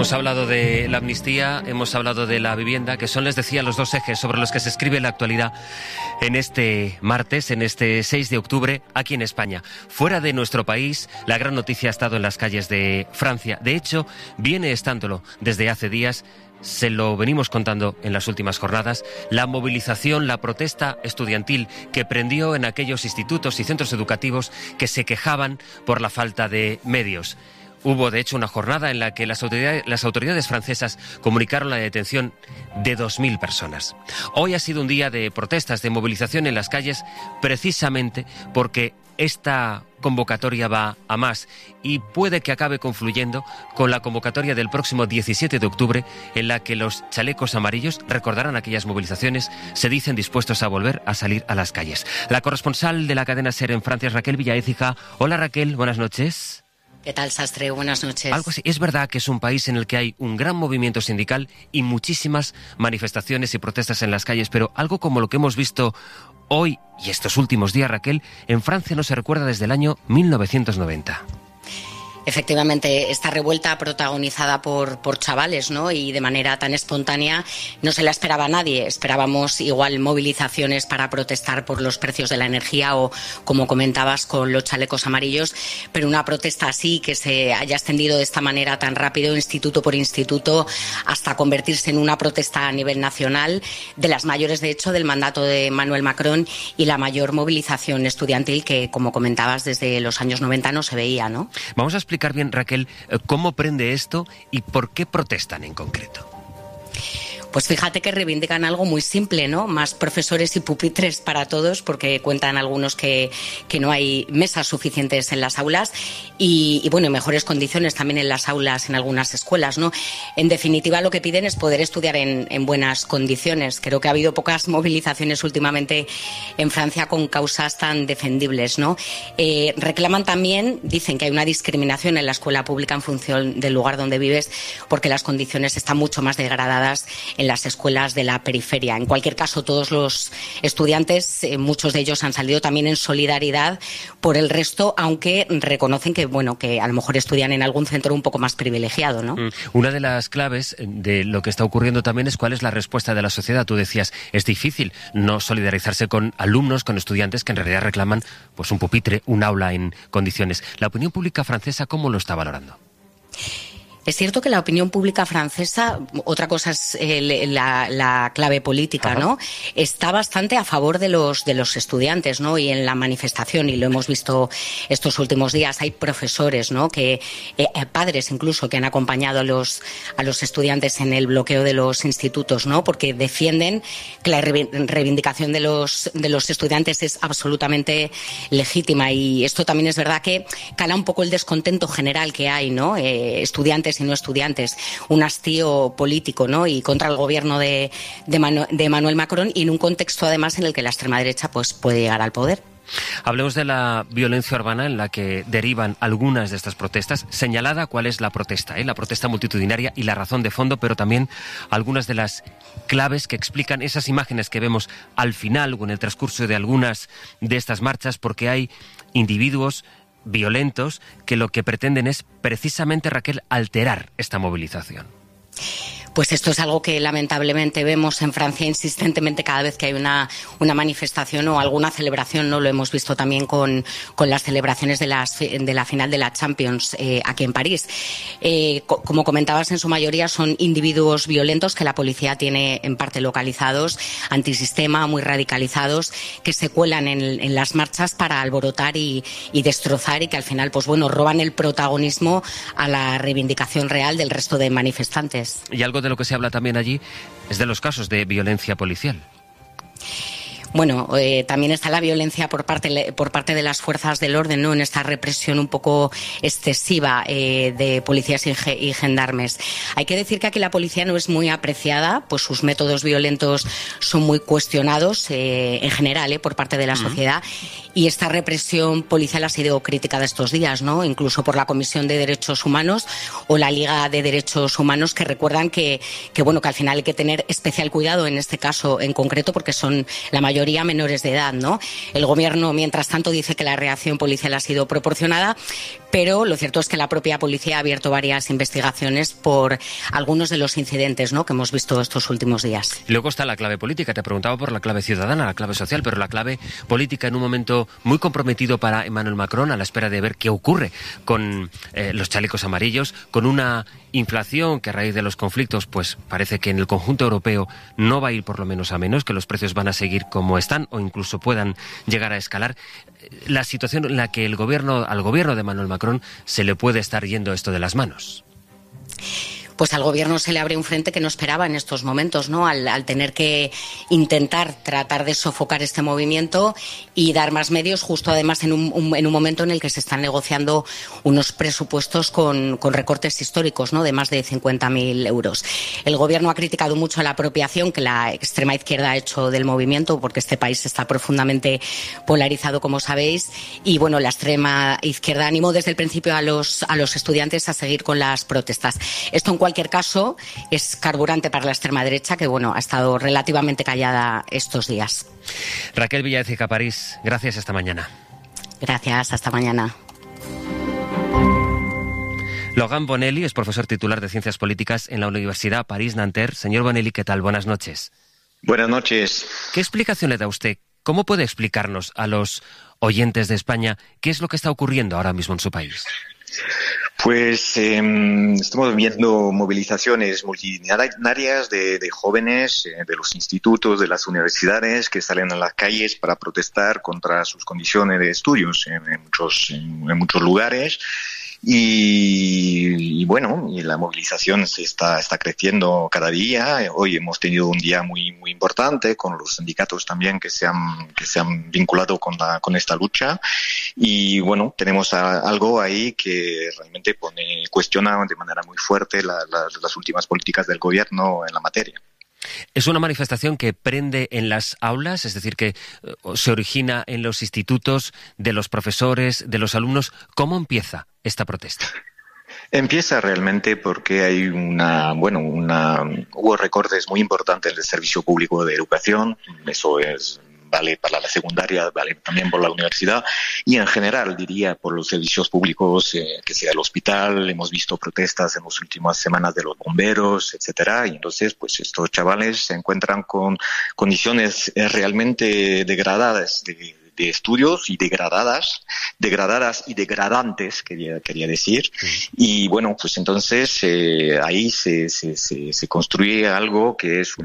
Hemos hablado de la amnistía, hemos hablado de la vivienda, que son, les decía, los dos ejes sobre los que se escribe la actualidad en este martes, en este 6 de octubre, aquí en España. Fuera de nuestro país, la gran noticia ha estado en las calles de Francia. De hecho, viene estándolo desde hace días. Se lo venimos contando en las últimas jornadas, la movilización, la protesta estudiantil que prendió en aquellos institutos y centros educativos que se quejaban por la falta de medios. Hubo, de hecho, una jornada en la que las autoridades francesas comunicaron la detención de 2.000 personas. Hoy ha sido un día de protestas, de movilización en las calles, precisamente porque esta convocatoria va a más y puede que acabe confluyendo con la convocatoria del próximo 17 de octubre, en la que los chalecos amarillos, recordarán aquellas movilizaciones, se dicen dispuestos a volver a salir a las calles. La corresponsal de la cadena SER en Francia es Raquel Villaécija. Hola Raquel, buenas noches. ¿Qué tal, Sastre? Buenas noches. Algo así. Es verdad que es un país en el que hay un gran movimiento sindical y muchísimas manifestaciones y protestas en las calles, pero algo como lo que hemos visto hoy y estos últimos días, Raquel, en Francia no se recuerda desde el año 1990. Efectivamente, esta revuelta protagonizada por chavales, ¿no? Y de manera tan espontánea no se la esperaba a nadie. Esperábamos igual movilizaciones para protestar por los precios de la energía o, como comentabas, con los chalecos amarillos, pero una protesta así, que se haya extendido de esta manera tan rápido, instituto por instituto, hasta convertirse en una protesta a nivel nacional, de las mayores, de hecho, del mandato de Emmanuel Macron, y la mayor movilización estudiantil que, como comentabas, desde los años 90 no se veía, ¿no? Vamos a explicar bien, Raquel, cómo prende esto y por qué protestan en concreto. Pues fíjate que reivindican algo muy simple, ¿no? Más profesores y pupitres para todos, porque cuentan algunos que no hay mesas suficientes en las aulas y bueno, mejores condiciones también en las aulas en algunas escuelas, ¿no? En definitiva, lo que piden es poder estudiar en buenas condiciones. Creo que ha habido pocas movilizaciones últimamente en Francia con causas tan defendibles, ¿no? Reclaman también, dicen que hay una discriminación en la escuela pública en función del lugar donde vives, porque las condiciones están mucho más degradadas en las escuelas de la periferia. En cualquier caso, todos los estudiantes, muchos de ellos han salido también en solidaridad por el resto, aunque reconocen que, bueno, que a lo mejor estudian en algún centro un poco más privilegiado, ¿no? Una de las claves de lo que está ocurriendo también es cuál es la respuesta de la sociedad. Tú decías, es difícil no solidarizarse con alumnos, con estudiantes que en realidad reclaman pues un pupitre, un aula en condiciones. ¿La opinión pública francesa cómo lo está valorando? Es cierto que la opinión pública francesa, otra cosa es la clave política, ¿no? Está bastante a favor de los estudiantes, ¿no? Y en la manifestación, y lo hemos visto estos últimos días, hay profesores, ¿no? Que padres incluso que han acompañado a los estudiantes en el bloqueo de los institutos, ¿no? Porque defienden que la reivindicación de los estudiantes es absolutamente legítima, y esto también es verdad que cala un poco el descontento general que hay, ¿no? Estudiantes y no estudiantes, un hastío político, ¿no? Y contra el gobierno de Emmanuel Macron, y en un contexto además en el que la extrema derecha pues puede llegar al poder. Hablemos de la violencia urbana en la que derivan algunas de estas protestas. Señalada cuál es la protesta, la protesta multitudinaria y la razón de fondo, pero también algunas de las claves que explican esas imágenes que vemos al final o en el transcurso de algunas de estas marchas, porque hay individuos violentos que lo que pretenden es precisamente, Raquel, alterar esta movilización. Pues esto es algo que lamentablemente vemos en Francia insistentemente cada vez que hay una manifestación o alguna celebración, ¿no? Lo hemos visto también con las celebraciones de la final de la Champions aquí en París. Como comentabas, en su mayoría son individuos violentos que la policía tiene en parte localizados, antisistema, muy radicalizados, que se cuelan en las marchas para alborotar y destrozar, y que al final, pues bueno, roban el protagonismo a la reivindicación real del resto de manifestantes. Y algo de lo que se habla también allí es de los casos de violencia policial. Bueno, también está la violencia por parte de las fuerzas del orden, ¿no? En esta represión un poco excesiva de policías y gendarmes. Hay que decir que aquí la policía no es muy apreciada, pues sus métodos violentos son muy cuestionados en general por parte de la sociedad, y esta represión policial ha sido criticada estos días, ¿no? Incluso por la Comisión de Derechos Humanos o la Liga de Derechos Humanos, que recuerdan que al final hay que tener especial cuidado en este caso en concreto, porque son la mayoría menores de edad, ¿no? El gobierno, mientras tanto, dice que la reacción policial ha sido proporcionada, pero lo cierto es que la propia policía ha abierto varias investigaciones por algunos de los incidentes, ¿no?, que hemos visto estos últimos días. Luego está la clave política. Te preguntaba por la clave ciudadana, la clave social, pero la clave política en un momento muy comprometido para Emmanuel Macron, a la espera de ver qué ocurre con los chalecos amarillos, con una inflación que a raíz de los conflictos pues parece que en el conjunto europeo no va a ir por lo menos a menos, que los precios van a seguir como están o incluso puedan llegar a escalar. La situación en la que al gobierno de Emmanuel Macron se le puede estar yendo esto de las manos. Pues al gobierno se le abre un frente que no esperaba en estos momentos, ¿no? Al tener que intentar tratar de sofocar este movimiento y dar más medios, justo además en un momento en el que se están negociando unos presupuestos con recortes históricos, ¿no?, de más de 50.000 euros. El gobierno ha criticado mucho la apropiación que la extrema izquierda ha hecho del movimiento, porque este país está profundamente polarizado, como sabéis, y bueno, la extrema izquierda animó desde el principio a los estudiantes a seguir con las protestas. Esto en cualquier caso es carburante para la extrema derecha, que bueno, ha estado relativamente callada estos días. Raquel Villaécija, París, gracias, hasta mañana. Gracias, hasta mañana. Logan Bonelli es profesor titular de Ciencias Políticas en la Universidad París-Nanterre. Señor Bonelli, ¿qué tal? Buenas noches. Buenas noches. ¿Qué explicación le da usted? ¿Cómo puede explicarnos a los oyentes de España qué es lo que está ocurriendo ahora mismo en su país? Pues estamos viendo movilizaciones multitudinarias de jóvenes de los institutos, de las universidades, que salen a las calles para protestar contra sus condiciones de estudios en muchos lugares. Y bueno, y la movilización está creciendo cada día. Hoy hemos tenido un día muy importante con los sindicatos también que se han vinculado con esta lucha. Y bueno, tenemos algo ahí que realmente cuestiona de manera muy fuerte las últimas políticas del gobierno en la materia. ¿Es una manifestación que prende en las aulas? Es decir, que se origina en los institutos, de los profesores, de los alumnos. ¿Cómo empieza esta protesta? Empieza realmente porque hubo recortes muy importantes del servicio público de educación. Eso vale para la secundaria, vale también por la universidad y en general, diría, por los servicios públicos, que sea el hospital. Hemos visto protestas en las últimas semanas de los bomberos, etcétera, y entonces pues estos chavales se encuentran con condiciones realmente degradadas de estudios y degradadas y degradantes, quería decir. Y bueno, pues entonces ahí se construye algo que es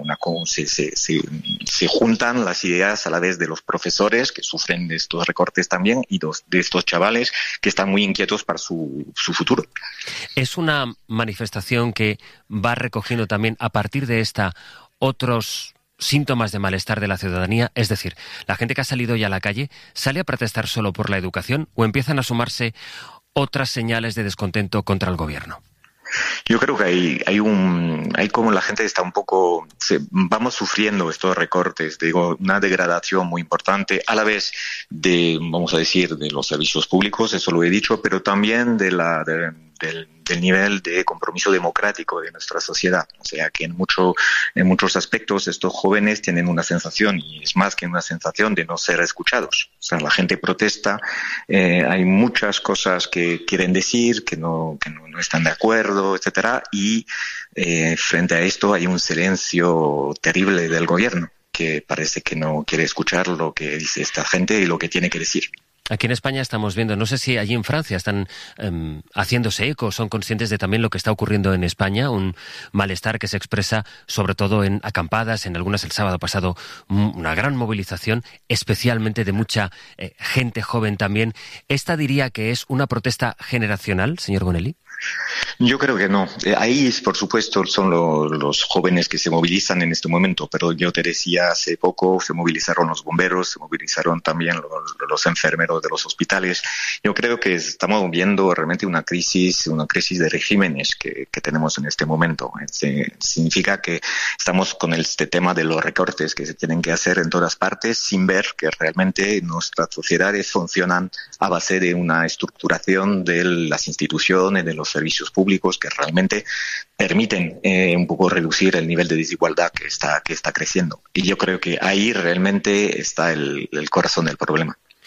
se juntan las ideas a la vez de los profesores que sufren de estos recortes también y de estos chavales que están muy inquietos para su futuro. Es una manifestación que va recogiendo también a partir de esta otros síntomas de malestar de la ciudadanía, es decir, la gente que ha salido ya a la calle, ¿sale a protestar solo por la educación o empiezan a sumarse otras señales de descontento contra el gobierno? Yo creo que hay como la gente está un poco, vamos sufriendo estos recortes, digo, una degradación muy importante, a la vez vamos a decir, de los servicios públicos, eso lo he dicho, pero también del nivel de compromiso democrático de nuestra sociedad. O sea que en muchos aspectos estos jóvenes tienen una sensación, y es más que una sensación, de no ser escuchados. O sea, la gente protesta, hay muchas cosas que quieren decir, que no están de acuerdo, etcétera, y frente a esto hay un silencio terrible del gobierno, que parece que no quiere escuchar lo que dice esta gente y lo que tiene que decir. Aquí en España estamos viendo, no sé si allí en Francia están haciéndose eco, son conscientes de también lo que está ocurriendo en España, un malestar que se expresa sobre todo en acampadas, en algunas el sábado pasado, una gran movilización, especialmente de mucha gente joven también. ¿Esta diría que es una protesta generacional, señor Bonelli? Yo creo que no. Ahí, por supuesto, son los jóvenes que se movilizan en este momento, pero yo te decía, hace poco se movilizaron los bomberos, se movilizaron también los enfermeros de los hospitales. Yo creo que estamos viendo realmente una crisis de regímenes que tenemos en este momento. Significa que estamos con este tema de los recortes que se tienen que hacer en todas partes, sin ver que realmente nuestras sociedades funcionan a base de una estructuración de las instituciones, de los servicios públicos que realmente permiten un poco reducir el nivel de desigualdad que está creciendo. Y yo creo que ahí realmente está el corazón del problema.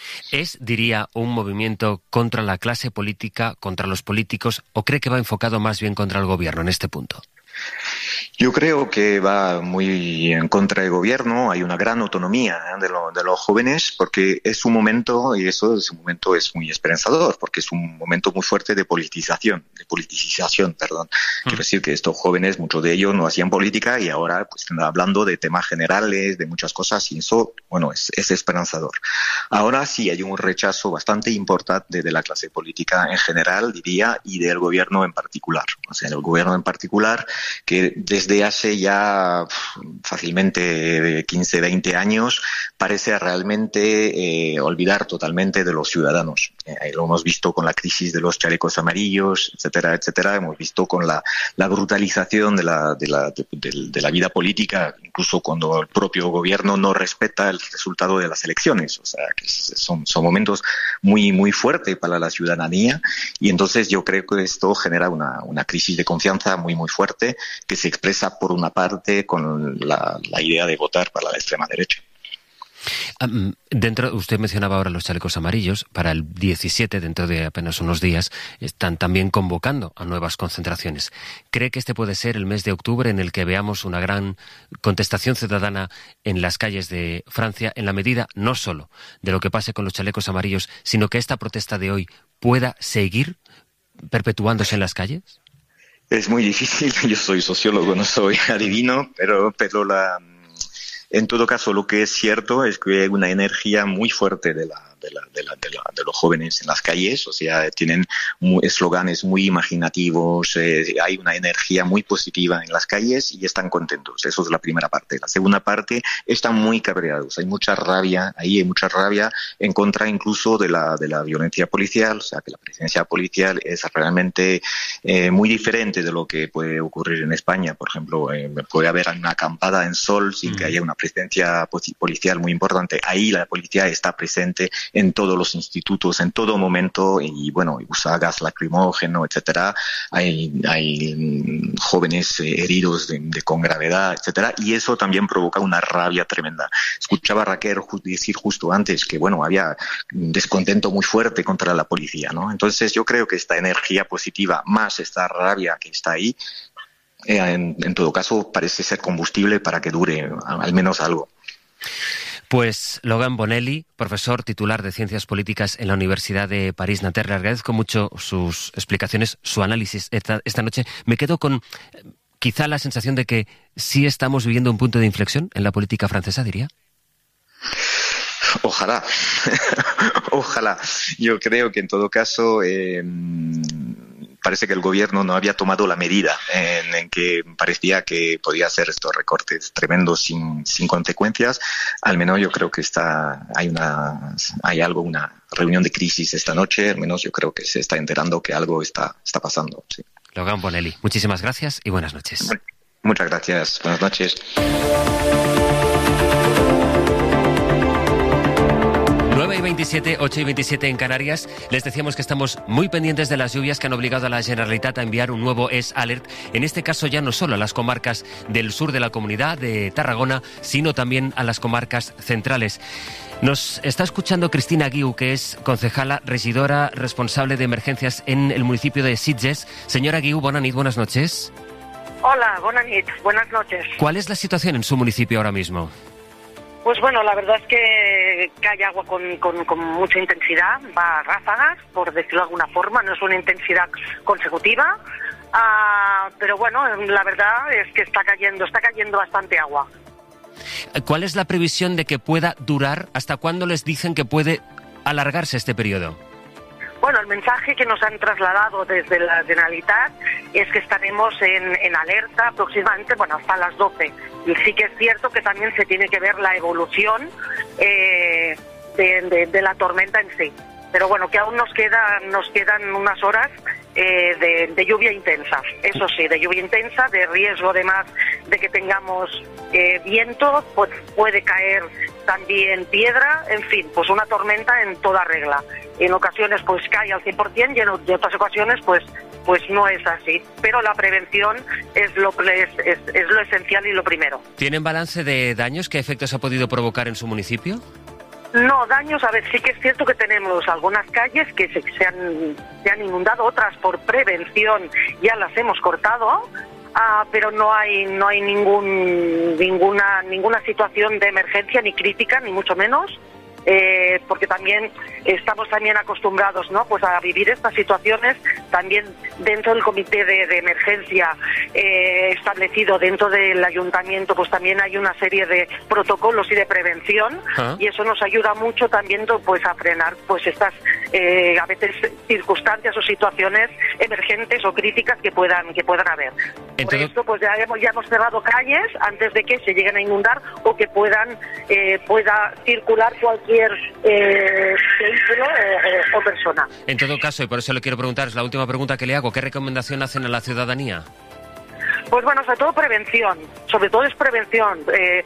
¿Es, diría, un movimiento contra la clase política, contra los políticos, o cree que va enfocado más bien contra el gobierno en este punto? Yo creo que va muy en contra del gobierno. Hay una gran autonomía de los jóvenes, porque es un momento, y ese momento es muy esperanzador, porque es un momento muy fuerte de politización. Quiero decir que estos jóvenes, muchos de ellos no hacían política y ahora pues están hablando de temas generales, de muchas cosas, y eso, bueno, es esperanzador. Ahora sí hay un rechazo bastante importante de la clase política en general, diría, y del gobierno en particular. O sea, el gobierno en particular, que desde hace ya fácilmente 15, 20 años parece realmente olvidar totalmente de los ciudadanos. Lo hemos visto con la crisis de los chalecos amarillos, etcétera, etcétera. Hemos visto con la brutalización de la vida política, incluso cuando el propio gobierno no respeta el resultado de las elecciones. O sea, que son momentos muy, muy fuertes para la ciudadanía, y entonces yo creo que esto genera una crisis de confianza muy, muy fuerte, que se expresa por una parte con la idea de votar para la extrema derecha. Usted mencionaba ahora los chalecos amarillos. Para el 17, dentro de apenas unos días, están también convocando a nuevas concentraciones. ¿Cree que este puede ser el mes de octubre en el que veamos una gran contestación ciudadana en las calles de Francia, en la medida no solo de lo que pase con los chalecos amarillos, sino que esta protesta de hoy pueda seguir perpetuándose en las calles? Es muy difícil. Yo soy sociólogo, no soy adivino, pero en todo caso, lo que es cierto es que hay una energía muy fuerte de los jóvenes en las calles. O sea, tienen eslóganes muy imaginativos, hay una energía muy positiva en las calles y están contentos. Eso es la primera parte. La segunda parte, están muy cabreados. Hay mucha rabia en contra incluso de la violencia policial. O sea, que la presencia policial es realmente muy diferente de lo que puede ocurrir en España. Por ejemplo, puede haber una acampada en Sol sin que haya una presencia policial muy importante. Ahí la policía está presente en todos los institutos, en todo momento, y bueno, usa gas lacrimógeno, etcétera. Hay jóvenes heridos con gravedad, etcétera, y eso también provoca una rabia tremenda. Escuchaba a Raquel decir justo antes que, bueno, había un descontento muy fuerte contra la policía, ¿no? Entonces yo creo que esta energía positiva más esta rabia que está ahí, en todo caso parece ser combustible para que dure al menos algo. Pues Logan Bonelli, profesor titular de Ciencias Políticas en la Universidad de París-Nanterre, le agradezco mucho sus explicaciones, su análisis esta noche. Me quedo con quizá la sensación de que sí estamos viviendo un punto de inflexión en la política francesa, diría. Ojalá. Ojalá. Yo creo que en todo caso parece que el gobierno no había tomado la medida en que parecía que podía hacer estos recortes tremendos sin consecuencias. Al menos yo creo que hay una reunión de crisis esta noche. Al menos yo creo que se está enterando que algo está pasando. Sí. Logan Bonelli, muchísimas gracias y buenas noches. Muchas gracias. Buenas noches. 9:27, 8:27 en Canarias. Les decíamos que estamos muy pendientes de las lluvias que han obligado a la Generalitat a enviar un nuevo Es-Alert. En este caso ya no solo a las comarcas del sur de la comunidad de Tarragona, sino también a las comarcas centrales. Nos está escuchando Cristina Guiu, que es concejala, regidora responsable de emergencias en el municipio de Sitges. Señora Guiu, buenas noches. Hola, buenas noches. ¿Cuál es la situación en su municipio ahora mismo? Pues bueno, la verdad es que cae agua con mucha intensidad, va a ráfagas, por decirlo de alguna forma, no es una intensidad consecutiva, pero bueno, la verdad es que está cayendo bastante agua. ¿Cuál es la previsión de que pueda durar? ¿Hasta cuándo les dicen que puede alargarse este periodo? Bueno, el mensaje que nos han trasladado desde la Generalitat es que estaremos en alerta aproximadamente, hasta las 12. Y sí que es cierto que también se tiene que ver la evolución de la tormenta en sí. Pero bueno, que aún nos quedan unas horas de lluvia intensa. Eso sí, de lluvia intensa, de riesgo además de que tengamos viento, pues puede caer también piedra, en fin, pues una tormenta en toda regla. En ocasiones pues cae al 100% y en otras ocasiones pues no es así. Pero la prevención es lo esencial y lo primero. ¿Tienen balance de daños? ¿Qué efectos ha podido provocar en su municipio? No, daños, a ver, sí que es cierto que tenemos algunas calles que se han inundado, otras por prevención ya las hemos cortado, pero no hay ninguna situación de emergencia ni crítica, ni mucho menos. Porque también estamos acostumbrados, ¿no?, pues a vivir estas situaciones también dentro del comité de emergencia establecido dentro del ayuntamiento. Pues también hay una serie de protocolos y de prevención, y eso nos ayuda mucho también pues a frenar pues estas a veces circunstancias o situaciones emergentes o críticas que puedan haber. Por esto pues ya hemos cerrado calles antes de que se lleguen a inundar o que pueda circular cualquier vehículo o persona. En todo caso, y por eso le quiero preguntar, es la última pregunta que le hago, ¿qué recomendación hacen a la ciudadanía? Pues bueno, sobre todo es prevención.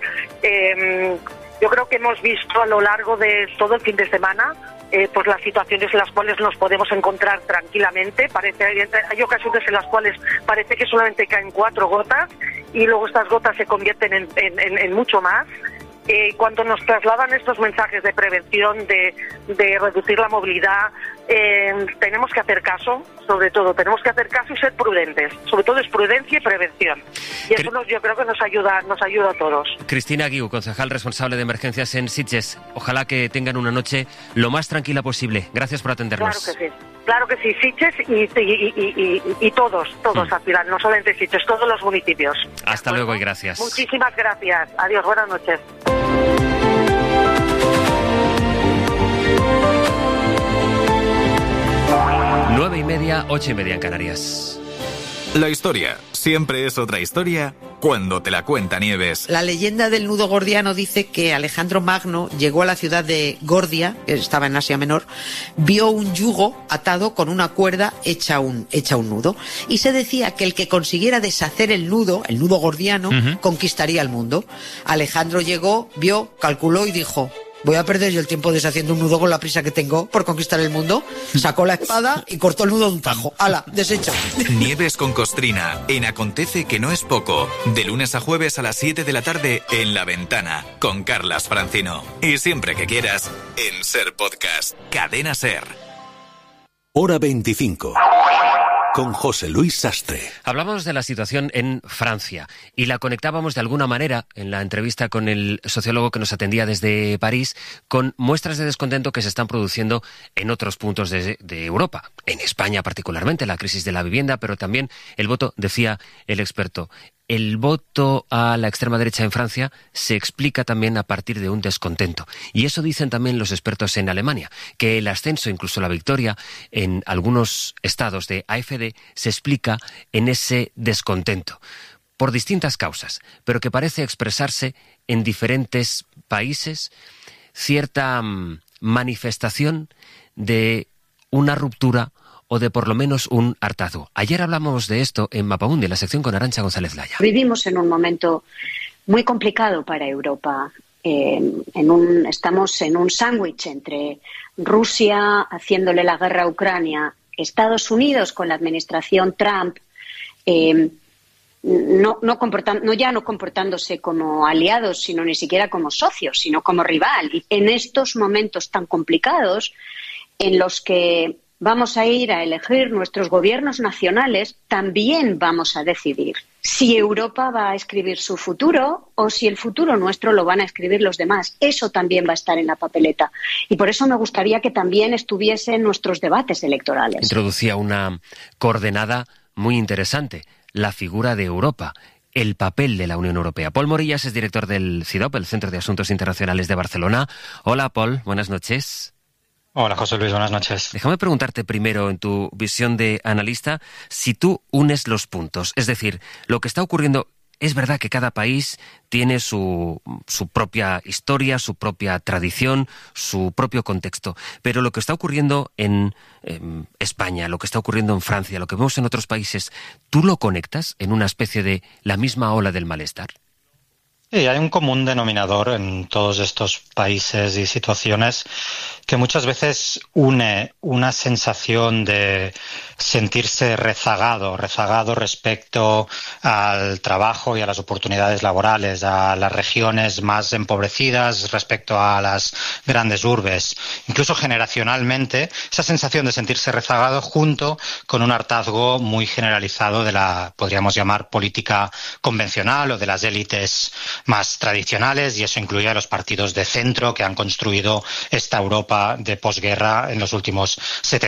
Yo creo que hemos visto a lo largo de todo el fin de semana pues las situaciones en las cuales nos podemos encontrar tranquilamente. Hay ocasiones en las cuales parece que solamente caen 4 gotas y luego estas gotas se convierten en mucho más. Cuando nos trasladan estos mensajes de prevención, de reducir la movilidad, tenemos que hacer caso, sobre todo, y ser prudentes. Sobre todo es prudencia y prevención. Y eso yo creo que nos ayuda a todos. Cristina Guiu, concejal responsable de emergencias en Sitges. Ojalá que tengan una noche lo más tranquila posible. Gracias por atendernos. Claro que sí, Sitges y todos al final, no solamente Sitges, todos los municipios. Hasta luego y gracias. Muchísimas gracias. Adiós, buenas noches. Nueve y media, 8:30 en Canarias. La historia siempre es otra historia cuando te la cuenta Nieves. La leyenda del nudo gordiano dice que Alejandro Magno llegó a la ciudad de Gordia, que estaba en Asia Menor, vio un yugo atado con una cuerda hecha un nudo. Y se decía que el que consiguiera deshacer el nudo gordiano, conquistaría el mundo. Alejandro llegó, vio, calculó y dijo: voy a perder yo el tiempo deshaciendo un nudo con la prisa que tengo por conquistar el mundo. Sacó la espada y cortó el nudo de un tajo. ¡Hala! Deshecho. Nieves con Costrina, en Acontece que no es poco. De lunes a jueves a las 7 de la tarde en La Ventana, con Carlas Francino. Y siempre que quieras, en Ser Podcast. Cadena Ser. Hora 25. Con José Luis Sastre. Hablábamos de la situación en Francia y la conectábamos de alguna manera en la entrevista con el sociólogo que nos atendía desde París con muestras de descontento que se están produciendo en otros puntos de Europa, en España particularmente, la crisis de la vivienda, pero también el voto, decía el experto. El voto a la extrema derecha en Francia se explica también a partir de un descontento. Y eso dicen también los expertos en Alemania, que el ascenso, incluso la victoria en algunos estados de AfD se explica en ese descontento, por distintas causas, pero que parece expresarse en diferentes países cierta manifestación de una ruptura o de por lo menos un hartazgo. Ayer hablamos de esto en Mapamundi, en la sección con Arantxa González Laya. Vivimos en un momento muy complicado para Europa. Estamos en un sándwich entre Rusia haciéndole la guerra a Ucrania, Estados Unidos con la administración Trump, no comportándose como aliados, sino ni siquiera como socios, sino como rival. Y en estos momentos tan complicados en los que vamos a ir a elegir nuestros gobiernos nacionales, también vamos a decidir si Europa va a escribir su futuro o si el futuro nuestro lo van a escribir los demás. Eso también va a estar en la papeleta. Y por eso me gustaría que también estuviese en nuestros debates electorales. Introducía una coordenada muy interesante, la figura de Europa, el papel de la Unión Europea. Pol Morillas es director del CIDOP, el Centro de Asuntos Internacionales de Barcelona. Hola, Pol, buenas noches. Hola, José Luis, buenas noches. Déjame preguntarte primero, en tu visión de analista, si tú unes los puntos. Es decir, lo que está ocurriendo, es verdad que cada país tiene su propia historia, su propia tradición, su propio contexto. Pero lo que está ocurriendo en España, lo que está ocurriendo en Francia, lo que vemos en otros países, ¿tú lo conectas en una especie de la misma ola del malestar? Sí, hay un común denominador en todos estos países y situaciones que muchas veces une una sensación de sentirse rezagado respecto al trabajo y a las oportunidades laborales, a las regiones más empobrecidas respecto a las grandes urbes. Incluso generacionalmente, esa sensación de sentirse rezagado junto con un hartazgo muy generalizado de la, podríamos llamar, política convencional o de las élites más tradicionales, y eso incluye a los partidos de centro que han construido esta Europa de posguerra en los últimos 70